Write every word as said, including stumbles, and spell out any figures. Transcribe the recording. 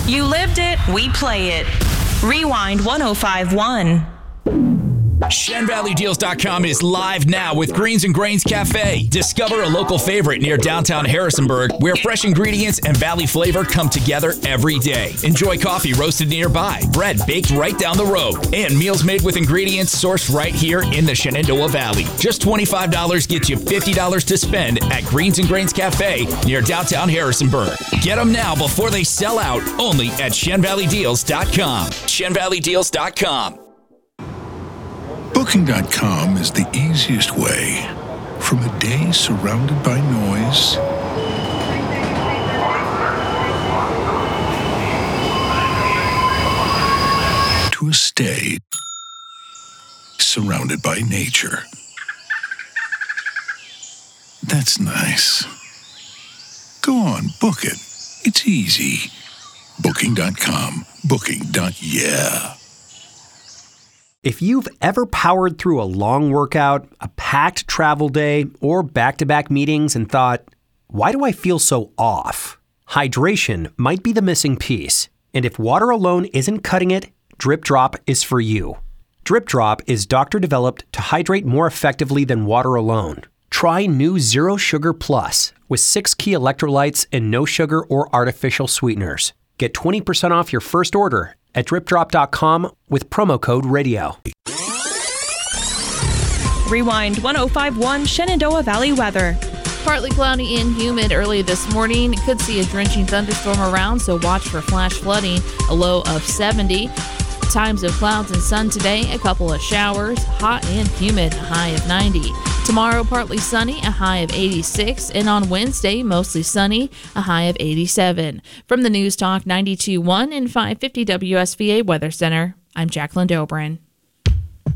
You lived it, we play it. Rewind one oh five point one. Shen Valley Deals dot com is live now with Greens and Grains Cafe. Discover a local favorite near downtown Harrisonburg where fresh ingredients and valley flavor come together every day. Enjoy coffee roasted nearby, bread baked right down the road, and meals made with ingredients sourced right here in the Shenandoah Valley. Just twenty-five dollars gets you fifty dollars to spend at Greens and Grains Cafe near downtown Harrisonburg. Get them now before they sell out, only at Shen Valley Deals dot com. Shen Valley Deals dot com. Booking dot com is the easiest way from a day surrounded by noise to a stay surrounded by nature. That's nice. Go on, book it. It's easy. Booking dot com. Booking. Yeah. If you've ever powered through a long workout, a packed travel day, or back-to-back meetings and thought, why do I feel so off? Hydration might be the missing piece. And if water alone isn't cutting it, Drip Drop is for you. Drip Drop is doctor-developed to hydrate more effectively than water alone. Try new Zero Sugar Plus with six key electrolytes and no sugar or artificial sweeteners. Get twenty percent off your first order at drip drop dot com with promo code radio. Rewind one oh five point one Shenandoah Valley weather. Partly cloudy and humid early this morning. Could see a drenching thunderstorm around, so watch for flash flooding. A low of seventy. Times of clouds and sun today. A couple of showers. Hot and humid. A high of ninety. Tomorrow, partly sunny, a high of eighty-six, and on Wednesday, mostly sunny, a high of eighty-seven. From the News Talk ninety-two point one and five fifty W S V A Weather Center, I'm Jacqueline Dobrin.